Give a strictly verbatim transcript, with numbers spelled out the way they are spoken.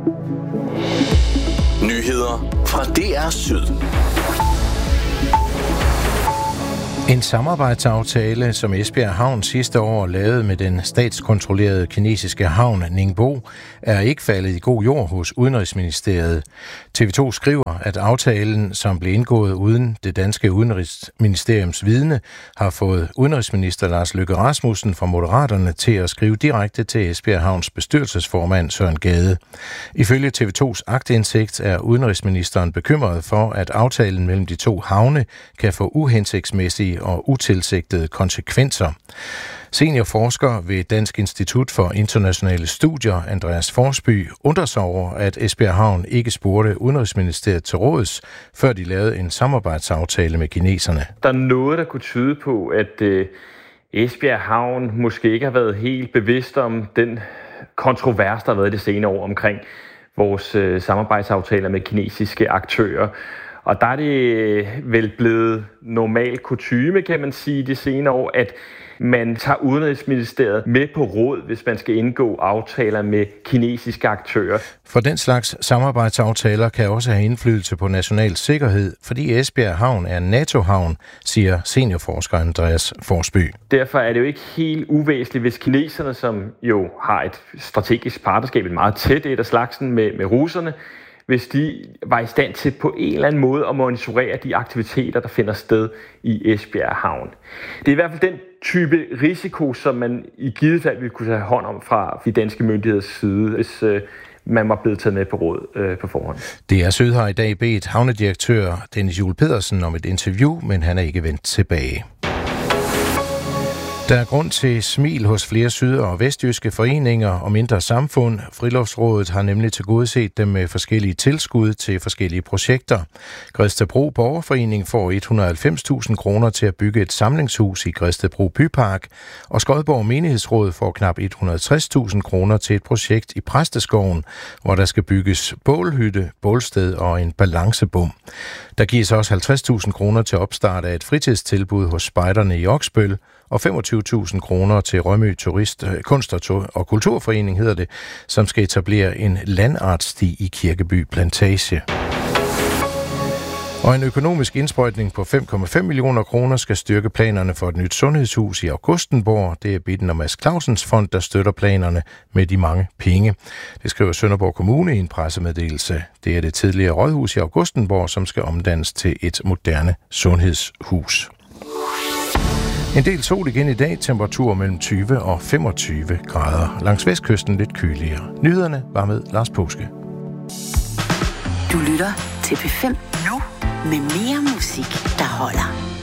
Nyheder fra D R Syd. En samarbejdsaftale, som Esbjerg Havn sidste år lavede med den statskontrollerede kinesiske havn Ningbo, er ikke faldet i god jord hos Udenrigsministeriet. T V to skriver, at aftalen, som blev indgået uden det danske Udenrigsministeriums vidne, har fået udenrigsminister Lars Løkke Rasmussen fra Moderaterne til at skrive direkte til Esbjerg Havns bestyrelsesformand Søren Gade. Ifølge T V tos aktindsigt er udenrigsministeren bekymret for, at aftalen mellem de to havne kan få uhensigtsmæssige og utilsigtede konsekvenser. Seniorforsker ved Dansk Institut for Internationale Studier, Andreas Forsby, undrer sig over, at Esbjerg Havn ikke spurgte Udenrigsministeriet til råds, før de lavede en samarbejdsaftale med kineserne. Der er noget, der kunne tyde på, at øh, Esbjerg Havn måske ikke har været helt bevidst om den kontrovers, der har været det senere år omkring vores øh, samarbejdsaftaler med kinesiske aktører. Og der er det vel blevet normal kutyme, kan man sige, de senere år, at man tager Udenrigsministeriet med på råd, hvis man skal indgå aftaler med kinesiske aktører. For den slags samarbejdsaftaler kan også have indflydelse på national sikkerhed, fordi Esbjerg Havn er en NATO-havn, siger seniorforsker Andreas Forsby. Derfor er det jo ikke helt uvæsentligt, hvis kineserne, som jo har et strategisk partnerskab, et meget tæt et af slagsen med, med russerne, hvis de var i stand til på en eller anden måde at monitorere de aktiviteter, der finder sted i Esbjerg Havn. Det er i hvert fald den type risiko, som man i givet fald ville kunne tage hånd om fra de danske myndigheders side, hvis øh, man var blevet taget med på råd øh, på forhånd. D R Syd har i dag bedt havnedirektør Dennis Juel Pedersen om et interview, men han er ikke vendt tilbage. Der er grund til smil hos flere syd- og vestjyske foreninger og mindre samfund. Friluftsrådet har nemlig tilgodeset dem med forskellige tilskud til forskellige projekter. Gredstedbro Borgerforening får et hundrede og halvfems tusind kroner til at bygge et samlingshus i Gredstedbro Bypark, og Skodborg Menighedsråd får knap et hundrede og tres tusind kroner til et projekt i Præsteskoven, hvor der skal bygges bålhytte, bålsted og en balancebom. Der gives også halvtreds tusind kroner til opstart af et fritidstilbud hos spejderne i Oksbøl, og femogtyve tusind kroner til Rømø Turist, Kunst- og Kulturforening hedder det, som skal etablere en landartsti i Kirkeby Plantage. Og en økonomisk indsprøjtning på fem komma fem millioner kroner skal styrke planerne for et nyt sundhedshus i Augustenborg. Det er Bitten og Mads Clausens fond, der støtter planerne med de mange penge. Det skriver Sønderborg Kommune i en pressemeddelelse. Det er det tidligere rådhus i Augustenborg, som skal omdannes til et moderne sundhedshus. En del sol igen i dag, temperatur mellem tyve og femogtyve grader. Langs vestkysten lidt køligere. Nyhederne var med Lars Påske. Du lytter til P fem nu med mere musik, der holder.